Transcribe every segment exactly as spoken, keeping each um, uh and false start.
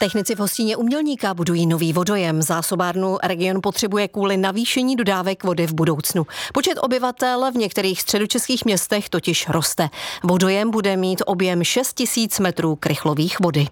Technici v Hostíně u Mělníka budují nový vodojem. Zásobárnu region potřebuje kvůli navýšení dodávek vody v budoucnu. Počet obyvatel v některých středočeských městech totiž roste. Vodojem bude mít objem šest tisíc metrů krychlových vody.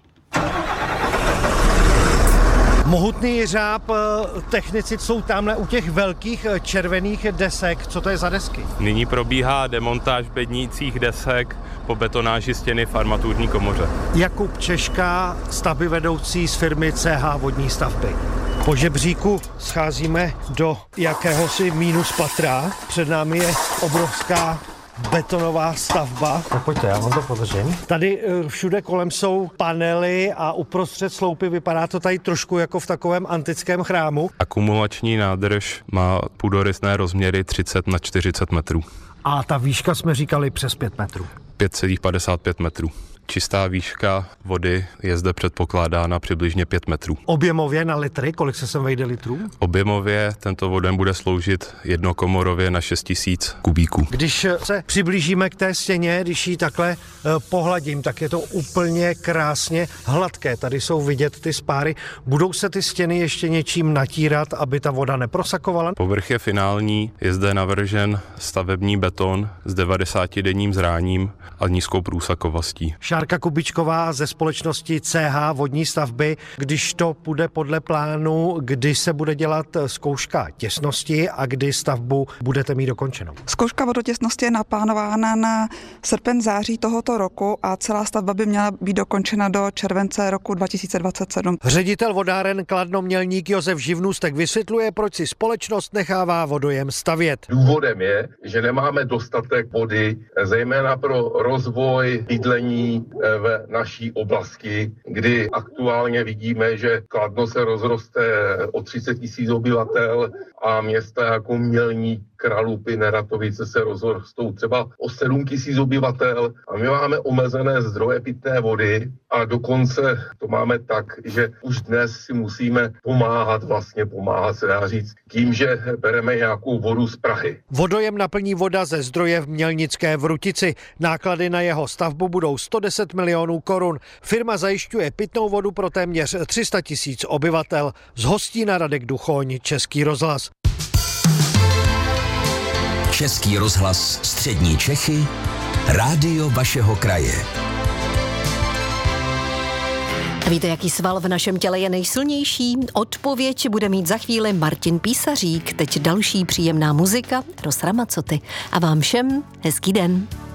Mohutný jeřáb, technici jsou tamhle u těch velkých červených desek. Co to je za desky? Nyní probíhá demontáž bednících desek po betonáži stěny v armaturní komoře. Jakub Češka, stavbyvedoucí z firmy C H Vodní stavby. Po žebříku scházíme do jakéhosi mínus patra. Před námi je obrovská betonová stavba. Tak pojďte, já vám to podržím. Tady všude kolem jsou panely a uprostřed sloupy vypadá to tady trošku jako v takovém antickém chrámu. Akumulační nádrž má půdorysné rozměry třicet na čtyřicet metrů. A ta výška jsme říkali přes pět metrů. pět celá padesát pět metrů. Čistá výška vody je zde předpokládána přibližně pět metrů. Objemově na litry, kolik se sem vejde litrů? Objemově tento vodojem bude sloužit jednokomorově na šest tisíc kubíků. Když se přiblížíme k té stěně, když ji takhle pohladím, tak je to úplně krásně hladké. Tady jsou vidět ty spáry. Budou se ty stěny ještě něčím natírat, aby ta voda neprosakovala? Povrch je finální, je zde navržen stavební beton s devadesátidenním zráním a nízkou průsakovostí. Šárka Kubičková ze společnosti C H Vodní stavby. Když to půjde podle plánu, kdy se bude dělat zkouška těsnosti a kdy stavbu budete mít dokončenou? Zkouška vodotěsnosti je naplánována na srpen září tohoto roku a celá stavba by měla být dokončena do července roku dva tisíce dvacet sedm. Ředitel vodáren Kladno Mělník Josef Živnůstek vysvětluje, proč si společnost nechává vodojem stavět. Důvodem je, že nemáme dostatek vody, zejména pro rozvoj bydlení v naší oblasti, kdy aktuálně vidíme, že Kladno se rozroste o třicet tisíc obyvatel a města jako Mělník, Kralupy, Neratovice se rozrostou třeba o sedm tisíc obyvatel a my máme omezené zdroje pitné vody a dokonce to máme tak, že už dnes si musíme pomáhat, vlastně pomáhat se dá říct, tím, že bereme nějakou vodu z Prahy. Vodojem naplní voda ze zdroje v Mělnické Vrutici. Náklady na jeho stavbu budou sto deset milionů korun. Firma zajišťuje pitnou vodu pro téměř tři sta tisíc obyvatel. Z Hostína Radek Duchoň, Český rozhlas. Český rozhlas Střední Čechy, rádio vašeho kraje. Víte, jaký sval v našem těle je nejsilnější? Odpověď bude mít za chvíli Martin Písařík. Teď další příjemná muzika, Eros Ramazzotti. A vám všem hezký den.